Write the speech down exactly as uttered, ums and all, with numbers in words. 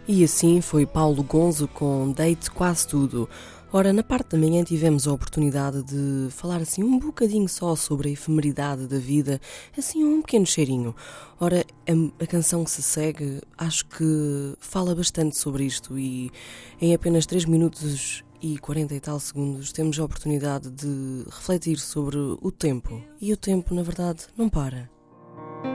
E assim foi Paulo Gonzo com Deite Quase Tudo. Ora, na parte da manhã tivemos a oportunidade de falar assim um bocadinho só sobre a efemeridade da vida, assim um pequeno cheirinho. Ora, a, a canção que se segue acho que fala bastante sobre isto e em apenas três minutos e quarenta e tal segundos temos a oportunidade de refletir sobre o tempo. E o tempo, na verdade, não para.